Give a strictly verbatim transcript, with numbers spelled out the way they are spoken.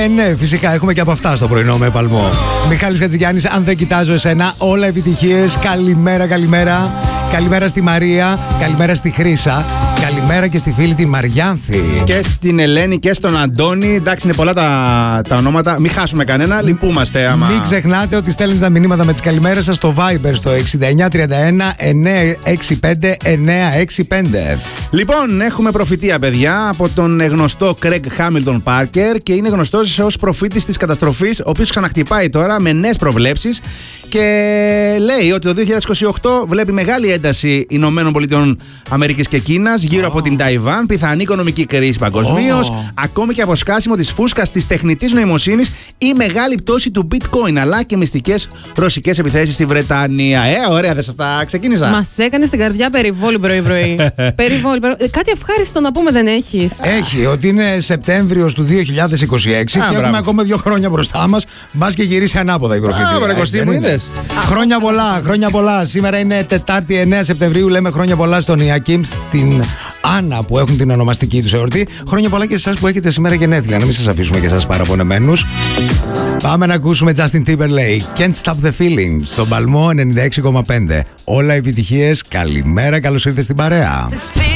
ναι, φυσικά έχουμε και από αυτά στο πρωινό με παλμό. Μιχάλης Χατζηγιάννης, αν δεν κοιτάζω εσένα, όλα επιτυχίες. Καλημέρα, καλημέρα. Καλημέρα στη Μαρία, καλημέρα στη Χρύσα, καλημέρα και στη φίλη τη Μαριάνθη. Και στην Ελένη και στον Αντώνη. Εντάξει, είναι πολλά τα, τα ονόματα. Μην χάσουμε κανένα, λυπούμαστε άμα. Μην ξεχνάτε ότι στέλνετε τα μηνύματα με τις καλημέρες σας στο Viber στο εξήντα εννιά τριάντα ένα εννιακόσια εξήντα πέντε εννιακόσια εξήντα πέντε. Λοιπόν, έχουμε προφητεία, παιδιά, από τον γνωστό Craig Hamilton Parker και είναι γνωστός ως προφήτης της καταστροφής, ο οποίος ξαναχτυπάει τώρα με νέες προβλέψεις και λέει ότι το δύο χιλιάδες είκοσι οκτώ βλέπει μεγάλη ένταση Ηνωμένων Πολιτειών Αμερικής και Κίνας γύρω oh. από την Ταϊβάν, πιθανή οικονομική κρίση παγκοσμίως, oh. ακόμη και αποσκάσιμο της φούσκας της τεχνητής νοημοσύνης ή μεγάλη πτώση του bitcoin, αλλά και μυστικές ρωσικές επιθέσεις στη Βρετανία. Ε, ωραία, δεν σας τα ξεκίνησα. Μας έκανε στην καρδιά περιβόλη πρωί-πρωί. Περιβόλη. Κάτι ευχάριστο να πούμε δεν έχεις? Έχει, ότι είναι Σεπτέμβριος του δύο χιλιάδες είκοσι έξι ah, και έχουμε ακόμα δύο χρόνια μπροστά μας. Μπας και γυρίσει ανάποδα η προφητεία. Ah, Κωστή μου, είδες. Χρόνια πολλά, χρόνια πολλά. Σήμερα είναι Τετάρτη εννέα Σεπτεμβρίου. Λέμε χρόνια πολλά στον Ιακίμ, στην Άννα που έχουν την ονομαστική τους εορτή. Χρόνια πολλά και σε εσάς που έχετε σήμερα γενέθλια. Να μην σας αφήσουμε και εσάς παραπονεμένους. Πάμε να ακούσουμε Justin Timberlake, Can't Stop the Feeling, στον Παλμό ενενήντα έξι κόμμα πέντε. Όλα επιτυχίες, καλημέρα, καλώς ήρθες στην παρέα.